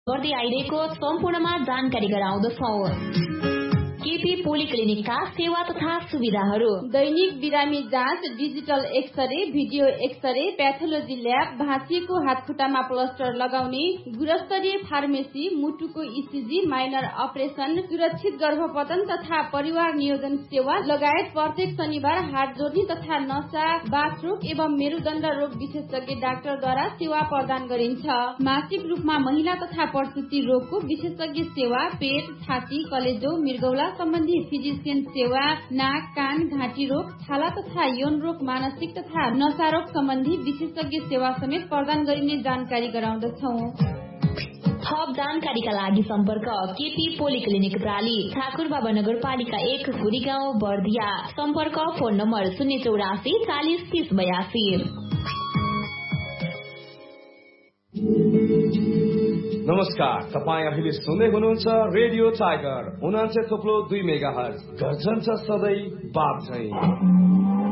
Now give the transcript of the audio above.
गर्दै आइरहेको सम्पूर्णमा जानकारी गराउँदछौं। केपी पोलिक्लिनिकका सेवा तथा सुविधाहरू: दैनिक बिरामी जाँच, digital x-ray, video x-ray, pathology lab, भाँचिएको हातखुट्टामा प्लास्टर लगाउने, गुणस्तरीय फार्मेसी, मुटुको इसिजी, माइनर अपरेसन, सुरक्षित गर्भपतन तथा परिवार नियोजन सेवा लगायत प्रत्येक शनिबार हात जोड्ने तथा नसा, बाथरोग एवं मेरुदण्ड रोग विशेषज्ञ डाक्टरद्वारा सेवा प्रदान गरिन्छ। मासिक रूपमा महिला तथा प्रसुति रोगको विशेषज्ञ सेवा, पेट, छाती, कलेजो, मृगौला सम्बन्धी फिजिसियन सेवा, नाक, कान, घाँटी रोग, छाला तथा यौन रोग, मानसिक तथा नशा रोग सम्बन्धी विशेषज्ञ सेवा समेत प्रदान गरिने जानकारी गराउँदछौ। थप जानकारीका लागि सम्पर्क केपी पोलिक्लिनिक प्राली, ठाकुरबाबा नगरपालिका 1, गुरीगाउँ, बर्दिया। सम्पर्क फोन नम्बर 084 40 30 82। नमस्कार, तपाईँ अहिले सुन्दै हुनुहुन्छ रेडियो टाइगर 89.2 मेगाहर्ज। गर्जन छ सधैँ बाप झैं।